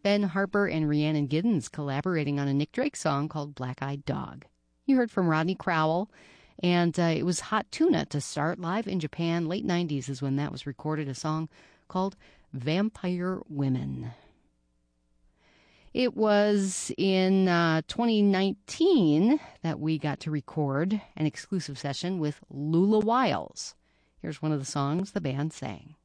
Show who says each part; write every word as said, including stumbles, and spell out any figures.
Speaker 1: Ben Harper and Rhiannon Giddens collaborating on a Nick Drake song called Black Eyed Dog. You heard from Rodney Crowell, and uh, it was Hot Tuna to start. Live in Japan, late nineties is when that was recorded, a song called Vampire Women. It was in uh, twenty nineteen that we got to record an exclusive session with Lula Wiles. Here's one of the songs the band sang.